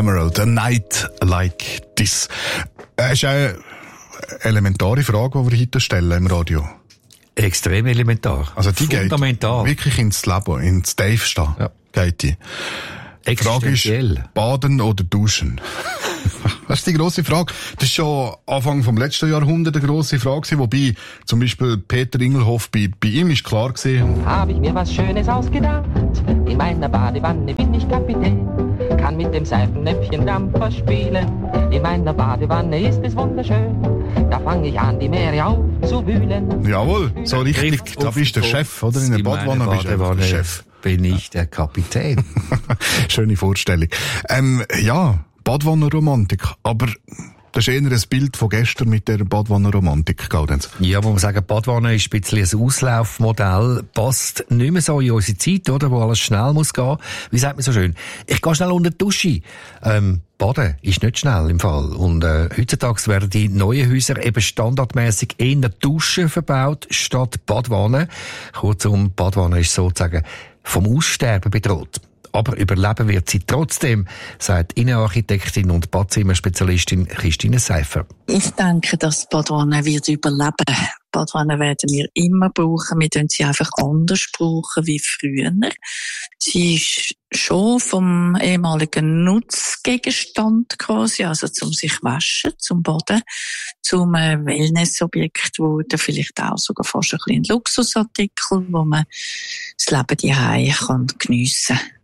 Emerald, A Night Like This. Das ist eine elementare Frage, die wir heute stellen im Radio. Extrem elementar. Also die fundamental. Geht wirklich ins Leben, ins Tiefste. Ja. Geht die. Die Frage ist, baden oder duschen? Das ist die grosse Frage. Das ist schon Anfang vom letzten Jahrhundert eine grosse Frage, wobei zum Beispiel Peter Ingelhoff, bei ihm ist klar gewesen. Habe ich mir was Schönes ausgedacht, in meiner Badewanne bin ich Kapitän, kann mit dem Seifennäpfchen Dampfer spielen, in meiner Badewanne ist es wunderschön, da fange ich an, die Meere aufzuwühlen. Jawohl, so richtig, da bist du der Chef, oder? In der Badewanne bist du der Chef. Bin ich der Kapitän. Schöne Vorstellung. Ja, Badwannenromantik, aber das ist eher ein Bild von gestern mit der Badwannenromantik, Gaudenz. Ja, wo man sagen, Badwanne ist ein bisschen ein Auslaufmodell, passt nicht mehr so in unsere Zeit, oder, wo alles schnell muss gehen. Wie sagt man so schön? Ich gehe schnell unter die Dusche. Baden ist nicht schnell im Fall. Und heutzutage werden die neuen Häuser eben standardmäßig eher Duschen verbaut statt Badwanne. Kurzum, Badwanne ist sozusagen vom Aussterben bedroht. Aber überleben wird sie trotzdem, sagt Innenarchitektin und Badzimmerspezialistin Christine Seifer. Ich denke, dass die Badwanne wird überleben. Badwanne werden wir immer brauchen. Wir tun sie einfach anders brauchen wie früher. Sie ist schon vom ehemaligen Nutzgegenstand quasi, also zum sich waschen, zum Baden, zum Wellnessobjekt geworden, vielleicht auch sogar fast ein bisschen Luxusartikel, wo man das Leben daheim geniessen kann.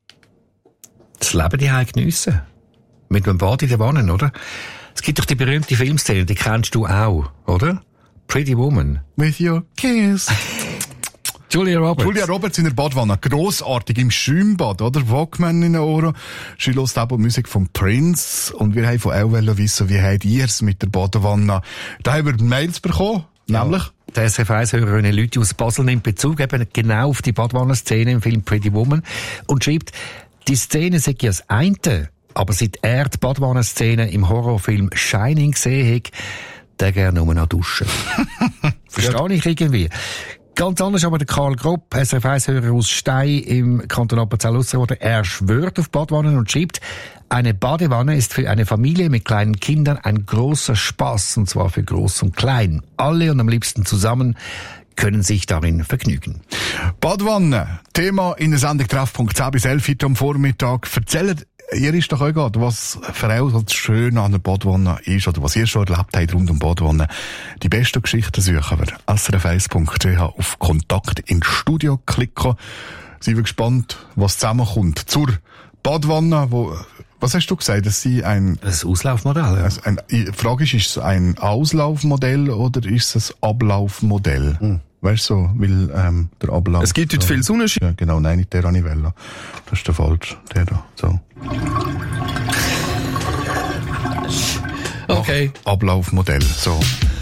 Das Leben daheim geniessen. Mit einem Bad in der Wanne, oder? Es gibt doch die berühmte Filmszene, die kennst du auch, oder? Pretty Woman. With your kiss. Julia Roberts in der Badwanne. Grossartig im Schwimmbad, oder? Walkman in den Ohren. Sie hört aber Musik von Prince. Und wir haben von auch wissen, wie habt ihr es mit der Badwanne? Da haben wir Mails bekommen. Nämlich? Der SRF1-Hörer René Lüthi aus Basel nimmt Bezug eben genau auf die Badwanne-Szene im Film Pretty Woman und schreibt, die Szene sei ja das eine, aber seit er die Badwanne-Szene im Horrorfilm Shining gesehen hat, der gerne nur noch duschen. Verstehe ich irgendwie. Ganz anders aber der Karl Gropp, SRF1-Hörer aus Stein im Kanton Appenzell-Ausserrhoden. Er schwört auf Badwannen und schreibt, eine Badewanne ist für eine Familie mit kleinen Kindern ein großer Spaß, und zwar für groß und klein. Alle und am liebsten zusammen können sich darin vergnügen. Badwanne, Thema in der Sendung Treffpunkt 10 bis 11 heute am Vormittag. Erzählt ihr ist doch auch gerade, was für euch das Schöne an der Badwanne ist, oder was ihr schon erlebt habt rund um Badwanne. Die besten Geschichten suchen wir. srf1.ch auf Kontakt ins Studio klicken. Sind wir gespannt, was zusammenkommt zur Badwanne, was hast du gesagt? Das ist ein Auslaufmodell. Ja. Die Frage ist es ein Auslaufmodell oder ist es ein Ablaufmodell? Weißt du, so, weil der Ablauf... Es gibt heute viel Sonnenschein. Ja, genau, nein, nicht der Anivella. Das ist der falsche, der da. So. Okay. Ablaufmodell, so.